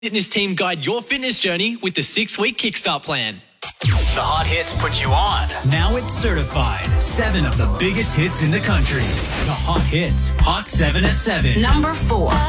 Fitness team guide your fitness journey with the 6-week Kickstart plan. The hot hits put you on. Now it's certified. 7 of the biggest hits in the country. The hot hits. Hot 7 at 7. Number 4.